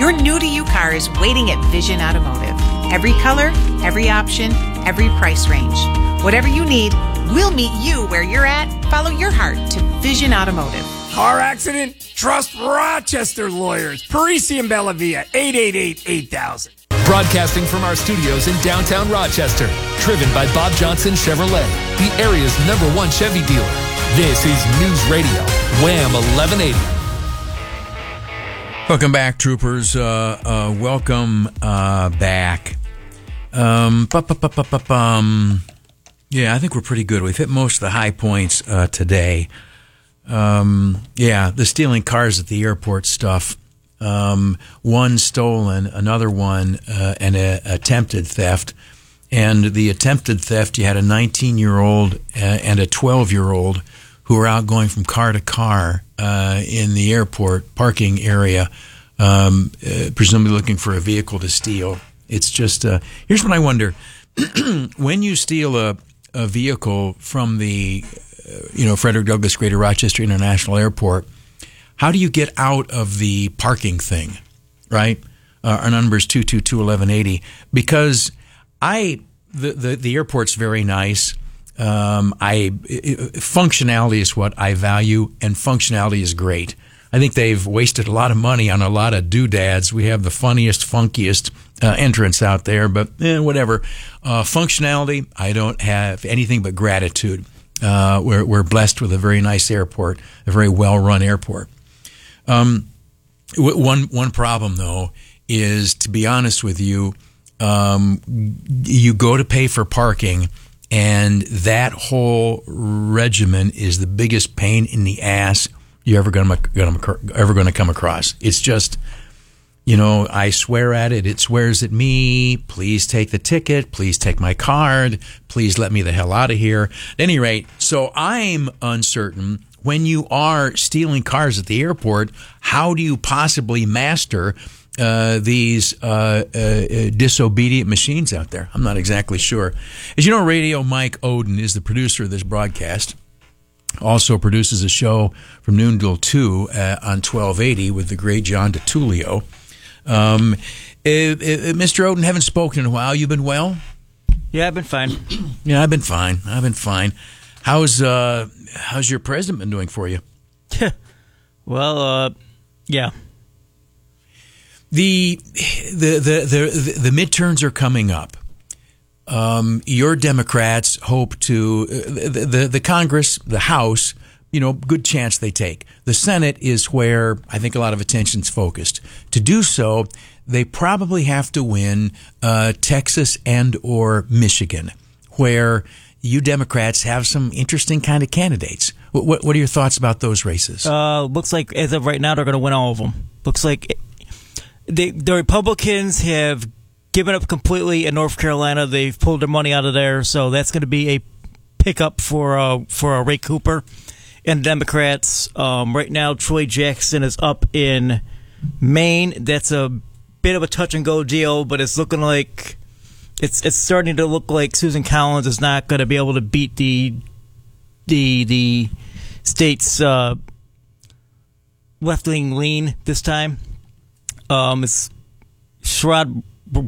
Your new-to-you car is waiting at Vision Automotive. Every color, every option, every price range. Whatever you need, we'll meet you where you're at. Follow your heart to Vision Automotive. Car accident? Trust Rochester lawyers. Parisi and Bellavia, 888-8000. Broadcasting from our studios in downtown Rochester. Driven by Bob Johnson Chevrolet, the area's #1 Chevy dealer. This is News Radio, Wham 1180. Welcome back, troopers. Welcome back. Yeah, I think we're pretty good. We've hit most of the high points today. The stealing cars at the airport stuff. One stolen, another one an attempted theft. And the attempted theft, you had a 19-year-old and a 12-year-old who were out going from car to car in the airport parking area, presumably looking for a vehicle to steal. It's just, here's what I wonder. When you steal a vehicle from the, Frederick Douglass Greater Rochester International Airport, how do you get out of the parking thing, right? Our number is 222-1180. Because the airport's very nice. Functionality is what I value, and functionality is great. I think they've wasted a lot of money on a lot of doodads. We have the funniest, funkiest entrance out there, but whatever. Functionality, I don't have anything but gratitude. We're blessed with a very nice airport, a very well-run airport. One problem, though, is, to be honest with you, you go to pay for parking, and that whole regimen is the biggest pain in the ass you're ever going to come across. It's just, I swear at it. It swears at me. Please take the ticket. Please take my card. Please let me the hell out of here. At any rate, so I'm uncertain. When you are stealing cars at the airport, how do you possibly master these disobedient machines out there? I'm not exactly sure. As you know, Radio Mike Oden is the producer of this broadcast. Also produces a show from noon till 2 on 1280 with the great John DiTullio. Mr. Oden, haven't spoken in a while. You been well? Yeah, I've been fine. Yeah, I've been fine. How's your president been doing for you? Well, yeah. The midterms are coming up. Your Democrats hope to the Congress, the House, good chance they take. The Senate is where I think a lot of attention's focused. To do so, they probably have to win Texas and or Michigan, where you Democrats have some interesting kind of candidates. What are your thoughts about those races? Looks like as of right now they're going to win all of them. Looks like the Republicans have given up completely in North Carolina. They've pulled their money out of there, so that's going to be a pickup for Ray Cooper. And Democrats, right now, Troy Jackson is up in Maine. That's a bit of a touch-and-go deal, but it's looking like it's starting to look like Susan Collins is not going to be able to beat the state's left-wing lean this time. It's Sherrod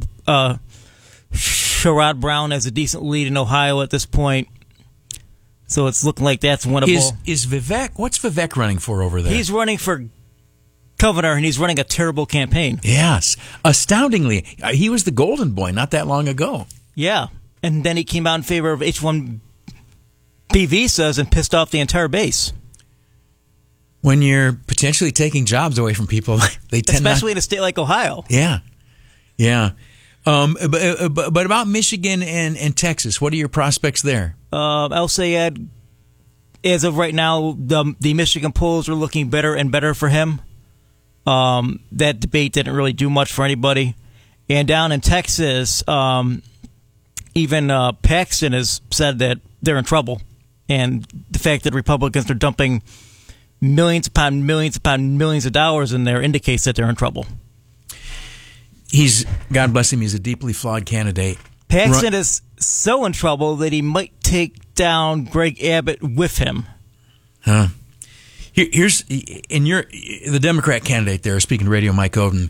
Brown has a decent lead in Ohio at this point. So it's looking like that's winnable. Is Vivek? What's Vivek running for over there? He's running for governor, and he's running a terrible campaign. Yes, astoundingly, he was the golden boy not that long ago. Yeah, and then he came out in favor of H-1B visas and pissed off the entire base. When you're potentially taking jobs away from people, they tend especially in a state like Ohio. Yeah. But about Michigan and Texas, what are your prospects there? I'll say, Ed, as of right now, the Michigan polls are looking better and better for him. That debate didn't really do much for anybody. And down in Texas, even Paxton has said that they're in trouble. And the fact that Republicans are dumping millions upon millions upon millions of dollars in there indicates that they're in trouble. God bless him, he's a deeply flawed candidate. Paxton is so in trouble that he might take down Greg Abbott with him. Here's the Democrat candidate there, speaking to Radio Mike Oden.